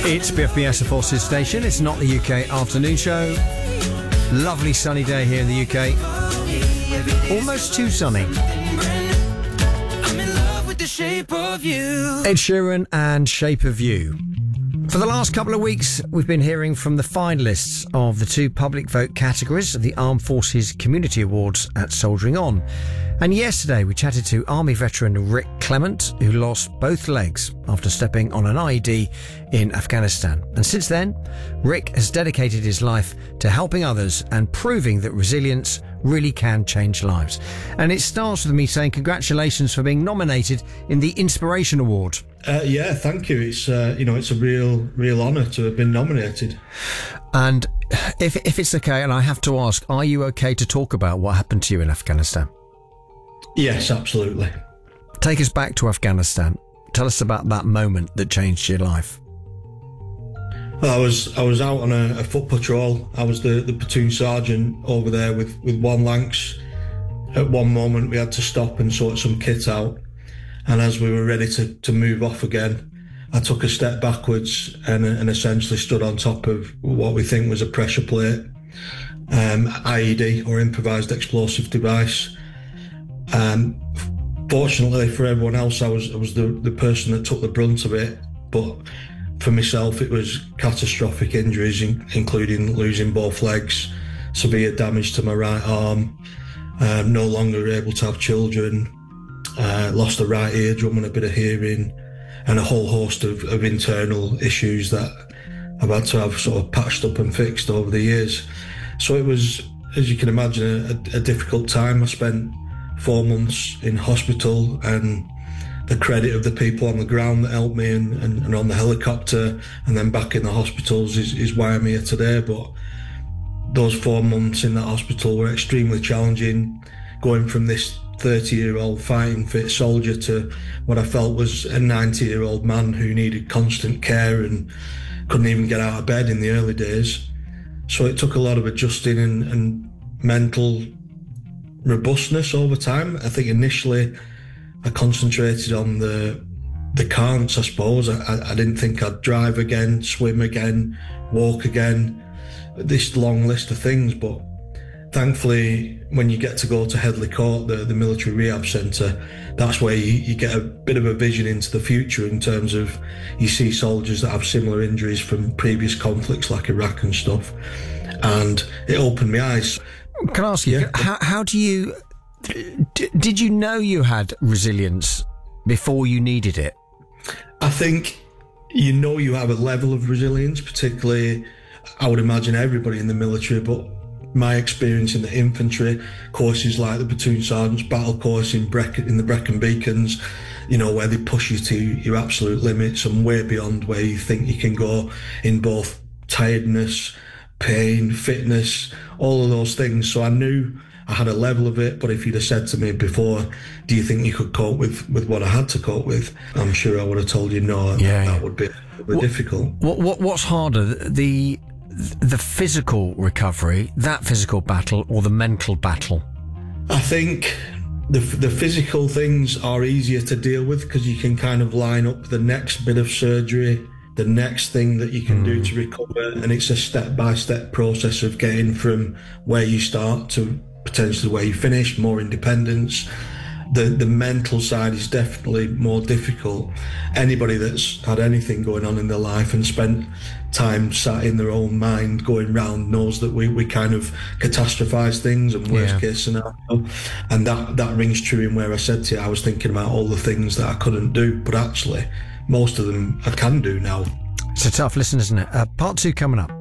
It's BFBS, the Forces Station. It's not the UK afternoon show. Lovely sunny day here in the UK. Almost too sunny. Ed Sheeran and Shape of You. For the last couple of weeks, we've been hearing from the finalists of the two public vote categories of the Armed Forces Community Awards at Soldiering On. And yesterday we chatted to Army veteran Rick Clement, who lost both legs after stepping on an IED in Afghanistan. And since then, Rick has dedicated his life to helping others and proving that resilience really can change lives. And it starts with me saying congratulations for being nominated in the Inspiration Award. Yeah, thank you. It's it's a real honour to have been nominated. And if it's okay, and I have to ask, are you okay to talk about what happened to you in Afghanistan? Yes, absolutely. Take us back to Afghanistan. Tell us about that moment that changed your life. Well, I was out on a foot patrol. I was the platoon sergeant over there with one Lancs. At one moment, we had to stop and sort some kit out. And as we were ready to move off again, I took a step backwards and essentially stood on top of what we think was a pressure plate, IED, or improvised explosive device. Fortunately for everyone else, I was the person that took the brunt of it. But for myself, it was catastrophic injuries, including losing both legs, severe damage to my right arm, no longer able to have children, lost a right eardrum and a bit of hearing, and a whole host of internal issues that I've had to have sort of patched up and fixed over the years. So it was, as you can imagine, a difficult time. I spent 4 months in hospital, and the credit of the people on the ground that helped me and on the helicopter and then back in the hospitals is why I'm here today. But those 4 months in that hospital were extremely challenging, going from this 30-year-old fighting fit soldier to what I felt was a 90-year-old man who needed constant care and couldn't even get out of bed in the early days. So it took a lot of adjusting and mental robustness over time. I think initially I concentrated on the can'ts, I suppose. I didn't think I'd drive again, swim again, walk again, this long list of things. But thankfully, when you get to go to Headley Court, the military rehab centre, that's where you get a bit of a vision into the future in terms of you see soldiers that have similar injuries from previous conflicts like Iraq and stuff. And it opened my eyes. Can I ask you, how do you... Did you know you had resilience before you needed it? I think you have a level of resilience, particularly, I would imagine everybody in the military, but my experience in the infantry, courses like the platoon sergeant's battle course in the Brecon Beacons, where they push you to your absolute limits and way beyond where you think you can go in both tiredness, pain, fitness, all of those things. So I knew I had a level of it, but if you'd have said to me before, do you think you could cope with what I had to cope with? I'm sure I would have told you no. That would be difficult. What's harder, the physical recovery, that physical battle, or the mental battle? I think the physical things are easier to deal with because you can kind of line up the next bit of surgery, the next thing that you can do to recover, and it's a step-by-step process of getting from where you start to potentially where you finish, more independence. The mental side is definitely more difficult. Anybody that's had anything going on in their life and spent time sat in their own mind going round knows that we kind of catastrophize things and worst case scenario. And that rings true in where I said to you, I was thinking about all the things that I couldn't do, but actually most of them I can do now. It's a tough listen, isn't it? Part 2 coming up.